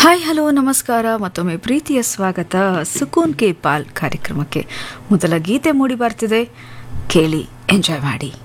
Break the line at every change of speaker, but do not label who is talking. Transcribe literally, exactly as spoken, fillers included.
Hi hello ನಮಸ್ಕಾರ ಮತ್ತೊಮ್ಮೆ ಪ್ರೀತಿಯ ಸ್ವಾಗತ ಸುಕೂನ್ ಕೆ ಪಾಲ್ ಕಾರ್ಯಕ್ರಮಕ್ಕೆ. ಮೊದಲ ಗೀತೆ ಮೂಡಿ ಬರ್ತಿದೆ, ಕೇಳಿ ಎಂಜಾಯ್ ಮಾಡಿ.